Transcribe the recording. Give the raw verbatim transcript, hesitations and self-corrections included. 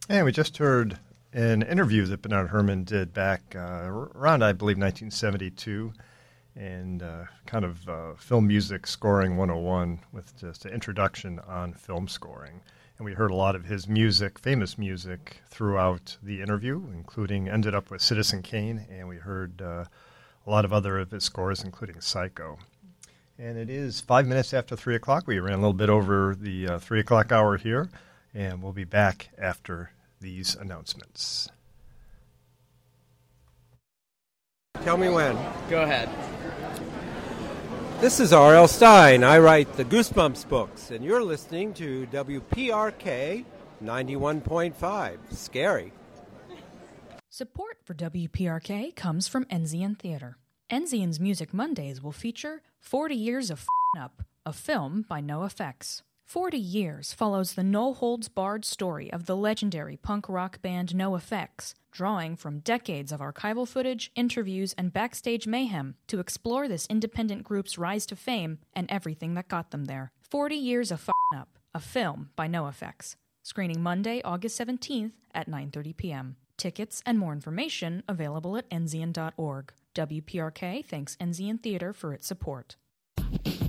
And we just heard an interview that Bernard Herrmann did back uh, around, I believe, nineteen seventy-two, and uh, kind of uh, film music scoring one oh one with just an introduction on film scoring. And we heard a lot of his music, famous music, throughout the interview, including ended up with Citizen Kane, and we heard uh, a lot of other of his scores, including Psycho. And it is five minutes after three o'clock. We ran a little bit over the uh, three o'clock hour here, and we'll be back after these announcements. Tell me when. Go ahead. This is R L. Stein. I write the Goosebumps books, and you're listening to W P R K ninety-one point five. Scary. Support for W P R K comes from Enzian Theater. Enzian's Music Mondays will feature forty Years of F***ing Up, a film by NoFX. forty Years follows the no-holds-barred story of the legendary punk rock band NoFX, drawing from decades of archival footage, interviews, and backstage mayhem to explore this independent group's rise to fame and everything that got them there. forty Years of F***ing Up, a film by NoFX. Screening Monday, August seventeenth at nine thirty p.m. Tickets and more information available at enzian dot org. W P R K thanks Enzian Theater for its support.